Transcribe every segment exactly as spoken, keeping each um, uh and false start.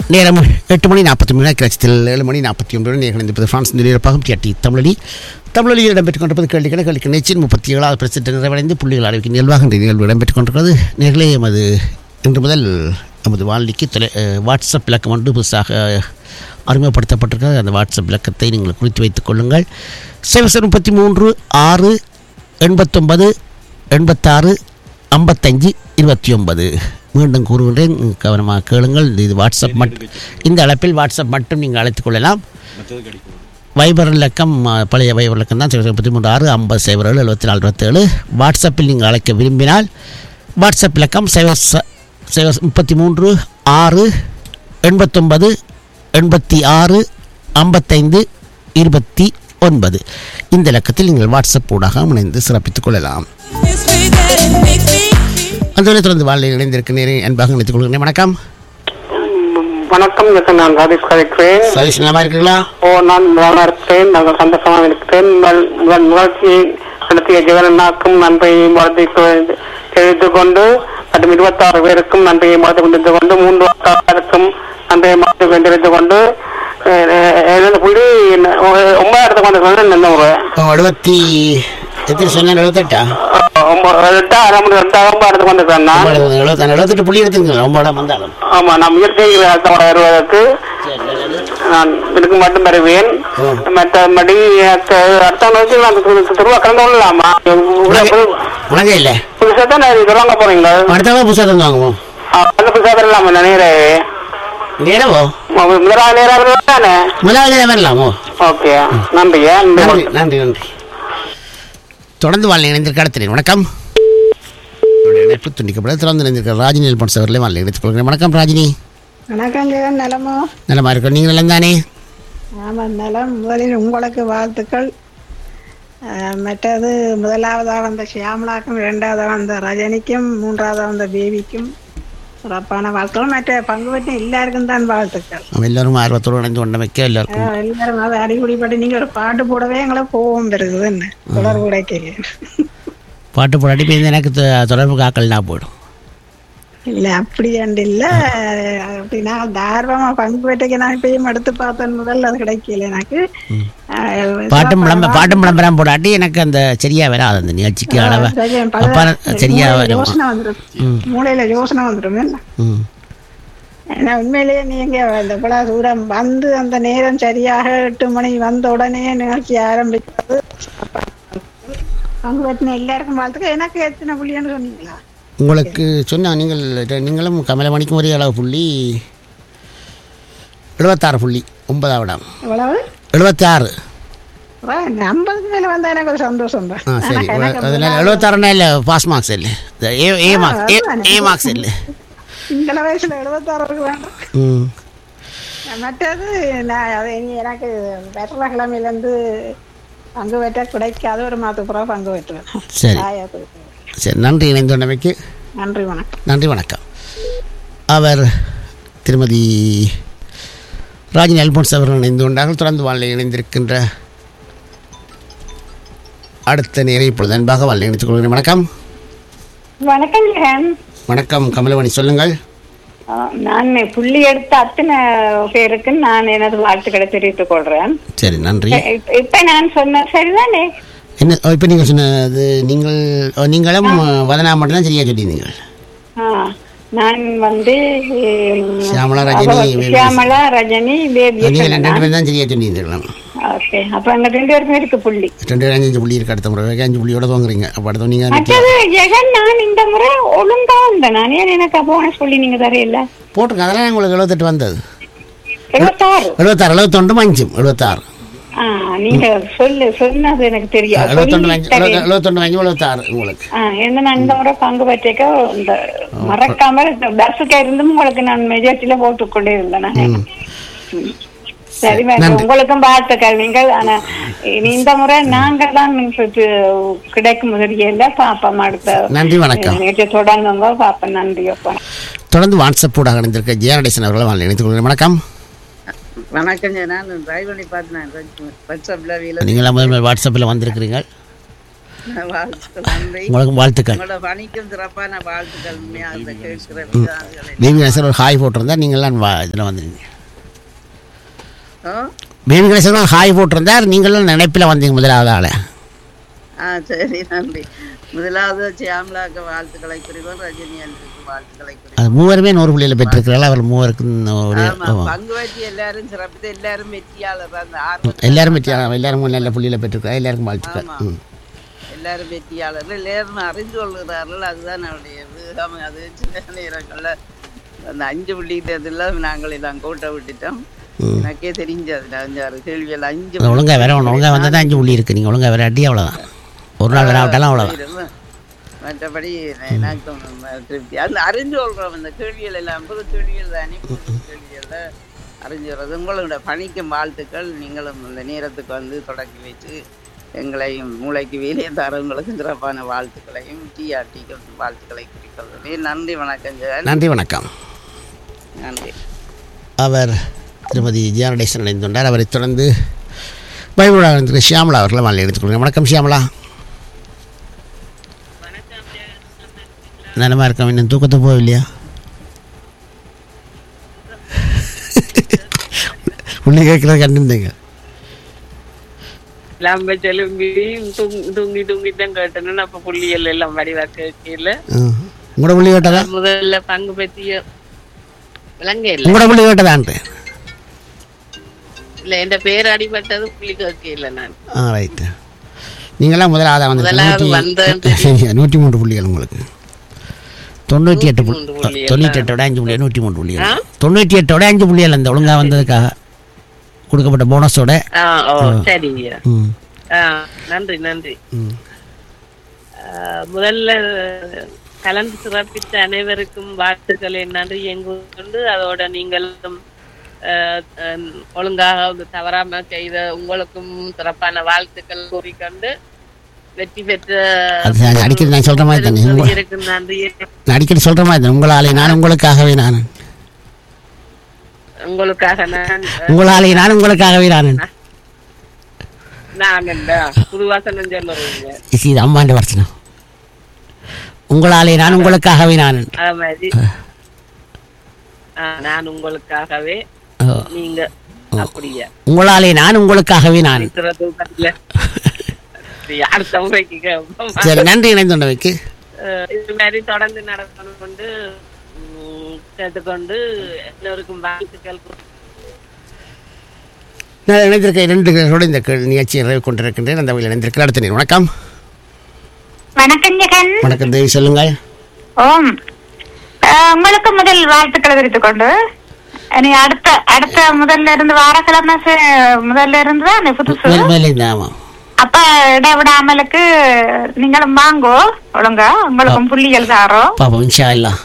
நேரம் எட்டு மணி நாற்பத்தி மூணு கிளச்சத்தில் ஏழு மணி நாற்பத்தி ஒன்பது நேரம் இருப்பது பிரான்ஸ் நிலையப்பாகம் டிஆர்டி தமிழொலி தமிழொலியில் இடம்பெற்றுக் கொண்டிருப்பது கேள்விக்கான கேள்விக்கு நிச்சயம் முப்பத்தி ஏழாவது பிரசிடென்ட் நிறைவடைந்து புள்ளிகள் அறிவிக்கும் நிகழ்வாக இன்றைய நிகழ்வு இடம்பெற்றுக் கொண்டிருக்கிறது. நேர்களே, எமது இன்று முதல் நமது வானொலிக்கு தொலை வாட்ஸ்அப் இலக்கம் ஒன்று புதுசாக அறிமுகப்படுத்தப்பட்டிருக்கிறது. அந்த வாட்ஸ்அப் இலக்கத்தை நீங்கள் குறித்து வைத்துக் கொள்ளுங்கள். சைவசர் முப்பத்தி மூன்று ஆறு எண்பத்தொன்பது எண்பத்தாறு ஐம்பத்தஞ்சு இருபத்தி ஒன்பது. மீண்டும் கூறுகின்றேன், கவனமாக கேளுங்கள். இது வாட்ஸ்அப் மட்டும், இந்த அழைப்பில் வாட்ஸ்அப் மட்டும் நீங்கள் அழைத்துக் கொள்ளலாம். வைபர் இலக்கம் பழைய வைபர் இலக்கம் தான் முப்பத்தி மூன்று ஆறு ஐம்பது சைபர் ஏழு எழுபத்தி நாலு இருபத்தேழு. வாட்ஸ்அப்பில் நீங்கள் அழைக்க விரும்பினால் வாட்ஸ்அப் இலக்கம் சைவ சைவ முப்பத்தி மூன்று ஆறு எண்பத்தொன்பது எண்பத்தி ஆறு ஐம்பத்தைந்து இருபத்தி ஒன்பது. இந்த இலக்கத்தில் நீங்கள் வாட்ஸ்அப் ஊடாக இணைந்து சிறப்பித்துக் கொள்ளலாம். அந்த தொடர்ந்து வாழ்க்கை இணைந்திருக்க நேரம் அன்பாக நினைத்துக் கொள்கிறேன். வணக்கம். வணக்கம், நான் ராஜேஷ் கதைக்கிறேன். சதீஷ், நல்லா இருக்கிறீங்களா? ஓ, நான் நல்லா இருக்கிறேன். நாங்கள் சந்தோஷமாக இருக்கிறேன். முதல் நிகழ்ச்சியை நடத்திய ஜெகநாக்கும் நன்றியை வாழ்த்து தெரிவித்துக் கொண்டு மற்றும் இருபத்தி ஆறு பேருக்கும் நன்றியை வாழ்த்து கொண்டிருந்து கொண்டு மூன்று பேருக்கும் நன்றியை வாழ்த்து தெரிவித்துக் கொண்டு புள்ளி ஒன்பதாயிரத்து கொண்டு நல்ல ஒரு எழுபத்தி எத்தனை சொன்ன எழுபத்தெட்டா எழுபத்தெட்டு புள்ளி எடுத்துங்க. ஆமா, நான் முயற்சி வருவதற்கு நான் இதுக்கு மட்டும் வருவேன். மற்றபடி அடுத்த நோக்கி நான் திருவா கலந்து கொள்ளலாமா? இல்ல புதுசா தான் தொடங்க போறீங்களா? அடுத்த புதுசா தான் வாங்குவோம். அந்த புதுசா வரலாமா? நேரே நேரவோ முதலாவது நேரம் தானே? முதலாவது நேரம் வரலாமோ? ஓகே, நன்றியா. நன்றி நன்றி நன்றி. தொடர்ந்து வாழ்க்கை இணைந்திருக்க அடுத்த வணக்கம். இணைப்பு துண்டிக்கப்பட தொடர்ந்து இணைந்திருக்கிற ராஜினி எல்பன்ஸ் அவர்களே வாழ்க்கை இணைத்துக் கொள்கிறேன். வணக்கம் ராஜினி. வணக்கம் ஜெகன், நலமோ? நலமா இருக்கோம். நீங்கள் நலம் தானே? ஆமாம், நலம். முதலில் உங்களுக்கு வாழ்த்துக்கள். மற்றது முதலாவதாக வந்த ஷியாமலாக்கும், இரண்டாவதாக வந்த ரஜினிக்கும், மூன்றாவதாக வந்த பேபிக்கும் சிறப்பான வாழ்த்துக்கள். மற்ற பங்கு பெற்ற எல்லாருக்கும் தான் வாழ்த்துக்கள். எல்லாரும் ஆர்வத்தோடு இணைந்து கொண்ட வைக்க எல்லாருக்கும் எல்லாரும் அதை அடிப்படி நீங்க ஒரு பாட்டு போடவே எங்களுக்கு கோபம் பெருகுது. என்ன தொடர்பு கிடைக்கல, பாட்டு போட அடி எனக்கு தொடர்பு காக்கல்னா போயிடும். இல்லை அப்படி அண்டு இல்லை. அப்படி நான் தாராளமா பங்கு பெற்றைக்கு நான் இப்பயும் எடுத்து பார்த்தேன். முதல்ல அது கிடைக்கல எனக்கு. பாட்டும் விளம்ப பாட்டும் விளம்பரம் போடாட்டி எனக்கு அந்த சரியா வராது. அந்த நிகழ்ச்சிக்கு அளவா சரியா யோசனை வந்துடும், மூளையில யோசனை வந்துடும். ஏன்னா உண்மையிலேயே நீங்க இந்த பல தூரம் வந்து அந்த நேரம் சரியாக எட்டு மணி வந்த உடனே நிகழ்ச்சி ஆரம்பிக்கிறது. பங்கு பெற்றின எல்லாருக்கும் வாழ்த்துக்க. எனக்கு எத்தனை புள்ளின்னு சொன்னீங்களா? உங்களுக்கு சொன்ன நீங்கள் நீங்களும் கமலமணிக்கும் ஒரே அளவு புள்ளி எழுபத்தாறு புள்ளி ஒன்பதாவிடம் எழுபத்தி ஆறு ஐம்பதுக்கு மேல வந்தா எனக்கு ஒரு சந்தோஷம் தான். ஆ சரி, அதனால எழுபத்தாறுனா இல்லை பாஸ் மார்க்ஸ் இல்லை, ஏ ஏ மார்க்ஸ் ஏ மார்க்ஸ் இல்லை. இந்த வயசுல எழுபத்தாறுக்கு வேண்டாம். ம் மற்றது நான் அது எனக்கு வெட்டல கிழமையிலேருந்து பங்கு பெற்ற கிடைக்காத ஒரு மாதத்துக்கு பிறகு பங்கு பெற்றுவேன். சரி சரி, நன்றி இணைந்தமைக்கு. நன்றி, வணக்கம். நன்றி, வணக்கம். அவர் திருமதி ராஜினி அல்போன்ஸ் அவர்கள் இணைந்து கொண்டார்கள். தொடர்ந்து வாழ்க்கை இணைந்திருக்கின்ற அடுத்த நேரம் இப்பொழுது அன்பாக வாழ்க்கை இணைத்துக் கொள்கிறேன். வணக்கம். வணக்கம். வணக்கம் கமலமணி, சொல்லுங்கள். நான் புள்ளி எடுத்த அத்தனை பேருக்கு நான் எனது வாழ்த்துக்களை தெரிவித்துக் கொள்றேன். சரி, நன்றி. இப்ப நான் சொன்ன சரிதானே? என்ன இப்போ நீங்கள் சொன்னது நீங்கள் நீங்களும் வதனா மட்டும்தான் சரியா சொல்லியிருந்தீங்க. நான் வந்து ஷியாமலா ரஜினி ஷியாமலா ரஜினி பேபி நீங்கள் ரெண்டு பேரும் தான் சரியா சொல்லியிருந்தீங்களா? ஓகே, அப்போ அங்கே ரெண்டு பேருமே இருக்கு புள்ளி. ரெண்டு பேரும் அஞ்சு புள்ளி இருக்கு. அடுத்த முறை அஞ்சு புள்ளியோட வாங்குறீங்க. அப்போ அடுத்த நீங்கள் அடுத்தது ஜெகன், நான் இந்த முறை ஒழுங்கா வந்தேன். நான் ஏன் எனக்கு போனஸ் புள்ளி நீங்கள் தரையில்லை போட்டிருக்கேன். அதெல்லாம் உங்களுக்கு எழுபத்தெட்டு வந்தது. எழுபத்தாறு எழுபத்தாறு எழுபத்தொண்டு அஞ்சும் எழுபத்தாறு. நீங்க சொல்லு சொன்னது எனக்கு தெரியாது. எழுபத்தொண்டு அஞ்சு எழுபத்தாறு உங்களுக்கு. என்ன நான் இந்த முறை பங்கு பெற்றேக்க இந்த மறக்காம பஸ்ஸுக்கு இருந்தும் உங்களுக்கு நான் மெஜாரிட்டியில போட்டுக் கொண்டே இருந்தேன். சரி, உங்களுக்கும் வாழ்த்துக்கள். நீங்கள் ஆனா இந்த முறை நாங்கள் தான் கிடைக்கும் முதலியல்ல பாப்போம். அடுத்த நன்றி, வணக்கம். தொடர்ந்து பாப்போம். நன்றி. தொடர்ந்து வாட்ஸ்அப் ஊடாக இணைந்திருக்க ஜெயநடேசன் அவர்கள் இணைத்துக் கொள்கிறேன். வணக்கம். வணக்கம். நான் டிரைவ் பண்ணி பார்த்தேன் வாட்ஸ்அப்பில். நீங்களாம் முதல் வாட்ஸ்அப்பில் வந்திருக்கிறீங்க. வாழ்த்துக்கள் நன்றி. உங்களுக்கு வாழ்த்துக்கள். உங்களோட பணிக்கும் சிறப்பான வாழ்த்துக்கள். உண்மையா அந்த கேட்கிற விதாதிகளை பேபி கணேசன் ஒரு ஹாய் போட்டிருந்தா நீங்கள்லாம் வா இதில் வந்துருங்க. ஓ பேபி கணேசன் ஒரு ஹாய் போட்டிருந்தார், நீங்களும் நினைப்பில் வந்தீங்க முதலாவது ஆளை. ஆ சரி நன்றி. முதலாவது சியாமலாக்க வாழ்த்துக்களை குறிப்போம், ரஜினி அன்றைக்கு வாழ்த்துக்களை அது குறிப்போம். மூவருமே நூறு புள்ளியில் பெற்றிருக்கிறாள். அவர் மூவருக்கும் ஒரு ஆமா, பங்கு வச்சு எல்லாரும் சிறப்பித்து எல்லாரும் வெற்றியாளர் தான். அந்த ஆர்வம் எல்லாரும் வெற்றியாளர், எல்லாரும் நல்ல புள்ளியில் பெற்றிருக்கிறார். எல்லாருக்கும் வாழ்த்துக்கள். ஆமா. ம். எல்லாரும் வெற்றியாளர்கள் எல்லாரும் அறிந்து கொள்கிறார்கள். அதுதான் அவருடைய வேகம். அது சில நேரங்களில் அந்த அஞ்சு புள்ளிட்டதில் நாங்கள் எல்லாம் கோட்டை விட்டுட்டோம். எனக்கே தெரிஞ்சது அஞ்சாறு கேள்விகள் அஞ்சு ஒழுங்காக வேற ஒன்று ஒழுங்காக வந்தால் தான் அஞ்சு புள்ளி இருக்குது. நீங்கள் ஒழுங்காக வேற அடி அவ்வளோதான். ஒரு நாள் விளையாட்டாலும் அவ்வளோதான். மற்றபடி எனக்கு திருப்தி. அது அறிஞ்சு கொள்கிறோம். அந்த கேள்விகள் எல்லாம் புது கேள்விகள் தானே, புது கேள்விகளில் அறிஞ்சு வர்றது. உங்களோட பணிக்கும் வாழ்த்துக்கள். நீங்களும் அந்த நேரத்துக்கு வந்து தொடக்கி வச்சு எங்களையும் மூளைக்கு வேலையை தரவங்களுக்கு சிறப்பான வாழ்த்துக்களையும் டிஆர்டிக்கு வாழ்த்துக்களை குறிக்கிறது. நன்றி வணக்கம் ஜெகன். நன்றி வணக்கம். நன்றி. அவர் திருமதி ஜியானடேசன் இணைந்துள்ளார். அவரை தொடர்ந்து பைபிளாக இருக்கிற ஷியாமலா அவர்களை மாலை எடுத்துக்கொள்கிறேன். வணக்கம் ஷியாமலா. நலமாக இருக்கோம். இன்னும் தூக்கத்தை போகலையா? உன்னை கேட்குறது கண்டிருந்தீங்க. லாம்ப செலும்பி தூங்கி தூங்கி தான் கேட்டேன்னு அப்ப புள்ளியல் எல்லாம் வடிவா கேட்கல. உங்களோட புள்ளி கேட்டதா? முதல்ல பங்கு பற்றிய விளங்க இல்ல. உங்களோட புள்ளி கேட்டதான்ட்டு இல்ல, என் பேர் அடிபட்டது புள்ளி கேட்கல. நான் ஆ ரைட்டு. நீங்களாம் முதலாவது முதலாவது வந்து வந்த நூற்றி மூன்று புள்ளிகள் உங்களுக்கு. தொண்ணூற்றி எட்டு புள்ளி தொண்ணூற்றி எட்டோட அஞ்சு புள்ளிகள் நூற்றி மூன்று புள்ளிகள். தொண்ணூற்றி எட்டோட அஞ்சு புள்ளிகள் அந்த ஒழுங்காக வந்ததுக்காக கொடுக்கப்பட்ட போனஸோட. சரி, நன்றி நன்றி. முதல்ல கலந்து சிறப்பித்த அனைவருக்கும் வாழ்த்துக்களை நன்றி எங்கொண்டு, அதோட நீங்களும் ஒழுங்காக தவறாம செய்த உங்களுக்கும் சிறப்பான வாழ்த்துக்கள் கூறிக்கொண்டு வெற்றி பெற்ற அடிக்கடி நான் சொல்ற மாதிரி தானே நன்றி. அடிக்கடி சொல்ற மாதிரி தான். உங்களாலே நான் உங்களுக்காகவே நான் உங்களுக்காக நான் உங்களாலே நான் உங்களுக்காகவே நான் நான் புதுவாசனம் சொல்லுறீங்க. இது அம்மாண்ட வர்த்தனம். உங்களாலே நான் உங்களுக்காகவே நான் அது மாதிரி நான் உங்களுக்காகவே நீங்க அப்படியா? உங்களாலே நான் உங்களுக்காகவே நான். அடுத்த முறைக்கு சரி, நன்றி இணைந்துள்ளவைக்கு. இது மாதிரி தொடர்ந்து நடக்கணும் கொண்டு கேட்டுக்கொண்டு எல்லோருக்கும் வாழ்த்துக்கள். நான் இணைந்திருக்க இரண்டு பேரோடு இந்த நிகழ்ச்சியை நிறைவு கொண்டிருக்கின்றேன். அந்த வகையில் இணைந்திருக்கிற அடுத்த நேரம். வணக்கம். வணக்கம் ஜெகன். வணக்கம் தேவி, சொல்லுங்கள். ஓம், உங்களுக்கு முதல் வாழ்த்துக்களை தெரிவித்துக் கொண்டு இனி அடுத்த அடுத்த முதல்ல இருந்து வாரக்கிழமை முதல்ல இருந்து தான் புதுசு. அப்ப இடைவிடாமலுக்கு நீங்களும் வாங்கோ ஒழுங்கா, உங்களுக்கும் புள்ளிகள் தாரோ. பாப்போம் இன்ஷா அல்லாஹ்.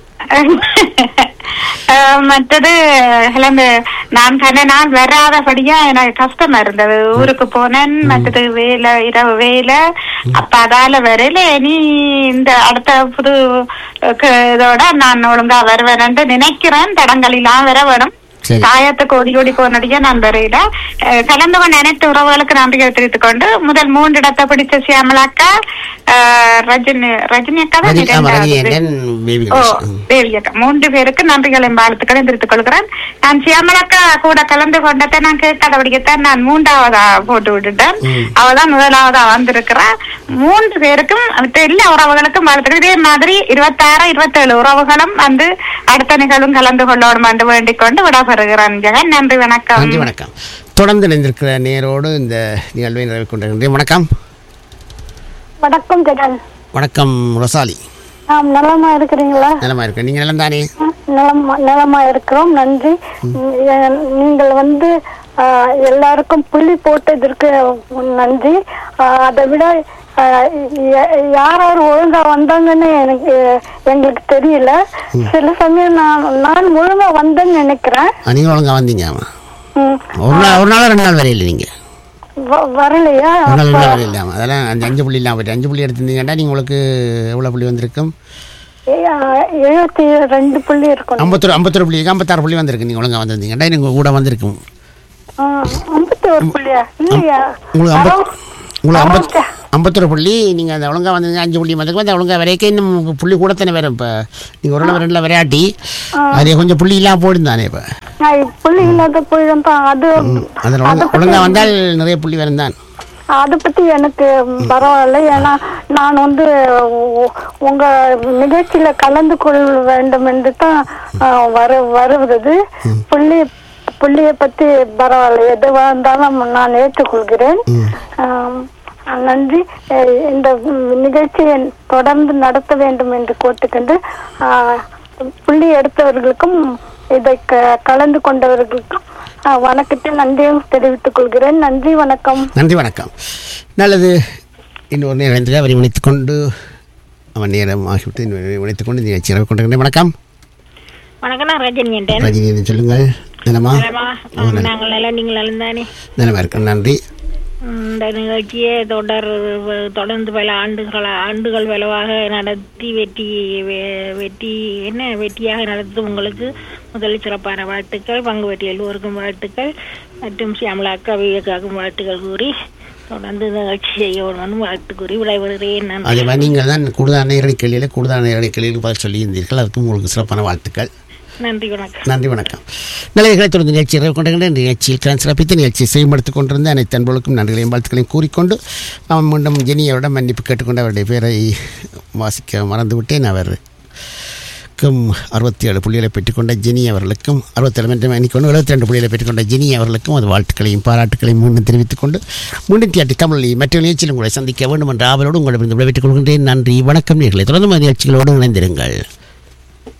மற்றது நான் தன்னை நான் வராதபடியா எனக்கு கஷ்டமா இருந்தது. ஊருக்கு போனேன், மற்றது வேலை இரவு வேலை, அப்ப அதால வரையில நீ இந்த அடுத்த புது இதோட நான் ஒழுங்கா வருவேன் நினைக்கிறேன். தடங்களெல்லாம் வர வேணும். தாயத்துக்கு ஓடி ஓடி போனடியா நான் வரையில கலந்து கொண்ட அனைத்து உறவுகளுக்கு நன்றிகள் தெரிவித்துக் கொண்டு முதல் மூன்று இடத்தை பிடிச்ச சியாமலாக்கா, ரஜினி ரஜினி அக்கா தான் தேவி அக்கா, மூன்று பேருக்கு நன்றிகளையும் வாழ்த்துக்களையும் தெரிவித்துக் கொள்கிறேன். நான் சியாமலாக்கா கூட கலந்து கொண்டதை நான் கேட்காதபடிக்கத்தான் நான் மூன்றாவதா போட்டு விட்டுட்டேன். அவதான் முதலாவதா வந்திருக்கிறா. மூன்று பேருக்கும் எல்லா உறவுகளுக்கும் வாழ்த்துக்கள். இதே மாதிரி இருபத்தி ஆறு இருபத்தி ஏழு உறவுகளும் வந்து அடுத்த நிகழ்வும் கலந்து கொள்ளோடும் என்று வேண்டிக் கொண்டு விட ஜெகன். நன்றி வணக்கம். நன்றி வணக்கம். தொடர்ந்து இணைந்திருக்கிற நேரோடு இந்த நிகழ்வை நிறைவு கொண்டிருக்கின்றேன். வணக்கம். வணக்கம் ஜெகன். வணக்கம் ரொசாலி. ஆம், நலமா இருக்கிறீங்களா? நலமா இருக்கேன். நீங்க நலம் தானே? நலமா நலமா இருக்கிறோம். நன்றி. நீங்கள் வந்து எல்லாருக்கும் புள்ளி போட்டதற்கு நன்றி. அதை விட யார் யார் ஒழுங்கா வந்தாங்கன்னு எனக்கு எங்களுக்கு தெரியல. சில சமயம் நான் நான் ஒழுங்கா வந்தேன்னு நினைக்கிறேன். நீங்க ஒழுங்கா வந்தீங்க. ஒரு நாள் ஒரு நாள் ரெண்டு நாள் வரையில நீங்க வரலையா? வரையில அதெல்லாம் அஞ்சு அஞ்சு புள்ளி இல்லாம போயிட்டு அஞ்சு புள்ளி எடுத்திருந்தீங்கன்னா நீங்க உங்களுக்கு எவ்வளவு புள்ளி வந்திருக்கும்? எழுபத்தி ரெண்டு புள்ளி இருக்கும். ஐம்பத்தொரு ஐம்பத்தொரு புள்ளி ஐம்பத்தாறு புள்ளி வந்திருக்கு. நீங்க ஒழுங்கா வந்திருந்தீங்கன்னா நீங்க கூட வந்திருக்கும். ஐம்பத்தி ஒரு புள்ளியா? இல்லையா? உங்களுக்கு ஐம்பத்தி உங்களுக்கு ஐம்பத்தி ஐம்பத்தொரு புள்ளி நீங்கள் அந்த ஒழுங்காக வந்து அஞ்சு புள்ளி மதுக்கு அந்த ஒழுங்காக வரைக்கும் இன்னும் புள்ளி கூட தானே வரும். இப்போ நீங்கள் ஒரு ரெண்டில் விளையாட்டி அதே கொஞ்சம் புள்ளி இல்லாமல் போயிருந்தானே. இப்போ புள்ளி இல்லாத போயிருந்தா அது அதில் ஒழுங்காக ஒழுங்காக வந்தால் நிறைய புள்ளி வரும் தான். அதை பத்தி எனக்கு பரவாயில்ல. ஏன்னா நான் வந்து உங்க நிகழ்ச்சியில கலந்து கொள்ள வேண்டும் என்று தான் வரு வருவது. புள்ளி புள்ளியை பத்தி பரவாயில்ல, எதுவா இருந்தாலும் நான் ஏற்றுக்கொள்கிறேன். நன்றி. இந்த நிகழ்ச்சியை தொடர்ந்து நடத்த வேண்டும் என்று கேட்டுக்கொண்டு புள்ளி எடுத்தவர்களுக்கும் இதை கலந்து கொண்டவர்களுக்கும் வணக்கத்தை நன்றியும் தெரிவித்துக் கொள்கிறேன். நன்றி, வணக்கம். நன்றி, வணக்கம். நல்லது. இன்னொரு நேரம் அவரை உணைத்துக் கொண்டு அவன் நேரம் ஆகிவிட்டு உணைத்துக் கொண்டு நிகழ்ச்சி கொண்டிருக்கிறேன். வணக்கம். வணக்கம், நான் ரஜினி. ரஜினி சொல்லுங்கள். நிலமா? நாங்கள் நல்லா, நீங்கள் நலந்தானே? நிலமா இருக்கேன். நன்றி. இந்த நிகழ்ச்சியை தொடர் தொடர்ந்து பல ஆண்டுகள் ஆண்டுகள் விளைவாக நடத்தி வெற்றி வெற்றி என்ன வெற்றியாக நடத்தும் உங்களுக்கு முதலில் சிறப்பான வாழ்த்துக்கள். பங்கு வெற்றி எல்லோருக்கும் வாழ்த்துக்கள் மற்றும் சியாமலாக்கா விவேகாக்கும் வாழ்த்துக்கள் கூறி தொடர்ந்து நிகழ்ச்சி செய்யணும் வாழ்த்து கூறி விடைபெறுகிறேன். அதே மாதிரி நீங்கள் தான் கூடுதல் நேரடி கேள்வியில் கூடுதல் நேரடி கேள்வியில் பதில் சொல்லியிருந்தீர்கள். அதுக்கும் உங்களுக்கு சிறப்பான வாழ்த்துக்கள். நன்றி, வணக்கம். நன்றி, வணக்கம். நிலையங்களை தொடர்ந்து நிகழ்ச்சியை கொண்டிருக்கின்ற நிகழ்ச்சியில் கலந்து சிறப்பித்து நிகழ்ச்சியை செயல்படுத்திக் கொண்டிருந்த அனைத்து அன்பர்களுக்கும் நன்றிகளையும் வாழ்த்துக்களையும் கூறிக்கொண்டு அவன் மீண்டும் ஜெனியோட மன்னிப்பு கேட்டுக்கொண்டு அவருடைய பேரை வாசிக்க மறந்துவிட்டேன். அவருக்கும் அறுபத்தி ஏழு புள்ளிகளை பெற்றுக்கொண்ட ஜெனி அவர்களுக்கும் அறுபத்தேழு என்று எண்ணிக்கொண்டு எழுபத்தி ரெண்டு புள்ளிகளை பெற்றுக்கொண்ட ஜெனி அவர்களுக்கும் அது வாழ்த்துக்களையும் பாராட்டுக்களையும் மீண்டும் தெரிவித்துக் கொண்டு மீண்டும் தியாட்டி தமிழில் மற்ற நிகழ்ச்சியில் உங்களை சந்திக்க வேண்டும் என்ற ஆவலோடு உங்களிடமிருந்து விடைபெற்றுக் கொள்கின்றேன். நன்றி, வணக்கம். நேயர்களே தொடர்ந்து நிகழ்ச்சிகளோடு இணைந்திருங்கள்.